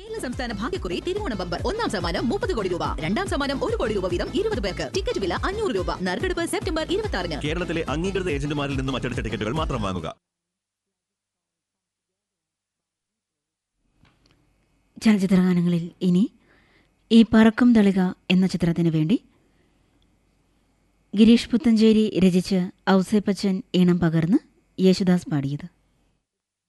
കേരള സംസ്ഥാന ഭാഗ്യക്കുറി തിരുവോണ ബമ്പർ 1ാം സമ്മാനം 30 കോടി രൂപ, 2ാം സമ്മാനം 1 കോടി രൂപ വീതം 20 പേർക്ക്. ടിക്കറ്റ് വില 500 രൂപ. നറുക്കെടുപ്പ് സെപ്റ്റംബർ 26-ന്. കേരളത്തിലെ അംഗീകൃത ഏജന്റുമാരിൽ നിന്നും അച്ചടിച്ച ടിക്കറ്റുകൾ മാത്രം വാങ്ങുക. ചലച്ചിത്രഗാനങ്ങളിൽ ഇനി ഈ പറക്കും തളിക എന്ന ചിത്രത്തിന് വേണ്ടി ഗിരീഷ് പുത്തഞ്ചേരി രചിച്ച് ഔസേപ്പച്ചൻ ഈണം പകർന്ന് യേശുദാസ് പാടിയത്.